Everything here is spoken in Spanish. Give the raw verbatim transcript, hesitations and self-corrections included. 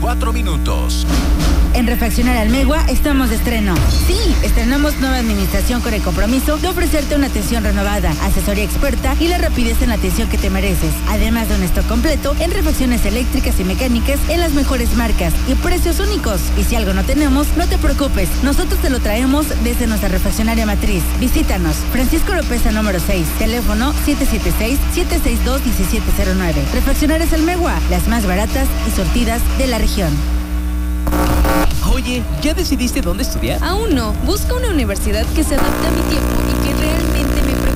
cuatro minutos. En Refaccionaria Almegua estamos de estreno. Sí, estrenamos nueva administración con el compromiso de ofrecerte una atención renovada, asesoría experta y la rapidez en la atención que te mereces. Además de un stock completo en refacciones eléctricas y mecánicas en las mejores marcas y precios únicos. Y si algo no tenemos, no te preocupes. Nosotros te lo traemos desde nuestra refaccionaria matriz. Visítanos. Francisco López, número seis. Teléfono siete siete seis, siete seis dos, uno siete cero nueve. Refaccionarias Almegua, las más baratas y surtidas de la región. Oye, ¿ya decidiste dónde estudiar? Aún no. Busco una universidad que se adapte a mi tiempo y que realmente me